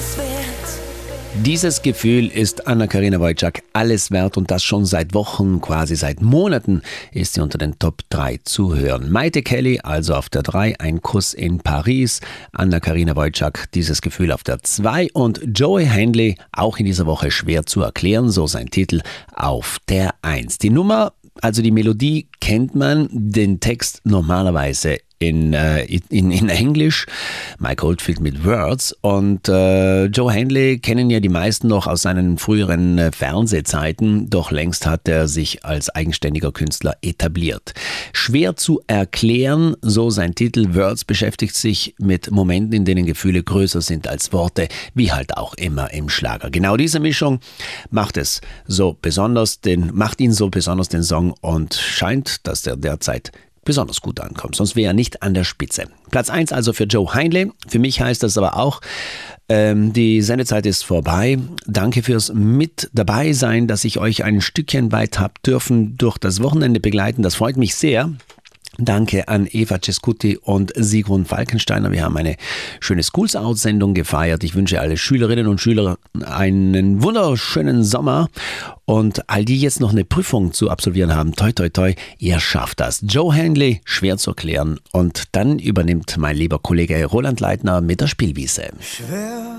alles wert. Dieses Gefühl ist Anna-Karina Wojcik alles wert und das schon seit Wochen, quasi seit Monaten ist sie unter den Top 3 zu hören. Maite Kelly also auf der 3, ein Kuss in Paris. Anna-Karina Wojcik, dieses Gefühl auf der 2 und Joey Handley, auch in dieser Woche schwer zu erklären, so sein Titel, auf der 1. Die Nummer, also die Melodie kennt man, den Text normalerweise in Englisch, Mike Oldfield mit Words und Joe Handley kennen ja die meisten noch aus seinen früheren Fernsehzeiten, doch längst hat er sich als eigenständiger Künstler etabliert. Schwer zu erklären, so sein Titel. Words beschäftigt sich mit Momenten, in denen Gefühle größer sind als Worte, wie halt auch immer im Schlager. Genau diese Mischung macht ihn so besonders, den Song, und scheint, dass der derzeit besonders gut ankommt, sonst wäre er nicht an der Spitze. Platz 1 also für Joe Handley. Für mich heißt das aber auch, die Sendezeit ist vorbei. Danke fürs mit dabei sein, dass ich euch ein Stückchen weit hab dürfen durch das Wochenende begleiten. Das freut mich sehr. Danke an Eva Cescuti und Sigrun Falkensteiner. Wir haben eine schöne Schools Out-Sendung gefeiert. Ich wünsche alle Schülerinnen und Schüler einen wunderschönen Sommer. Und all die jetzt noch eine Prüfung zu absolvieren haben, toi toi toi, ihr schafft das. Joe Handley, schwer zu erklären. Und dann übernimmt mein lieber Kollege Roland Leitner mit der Spielwiese. Schwer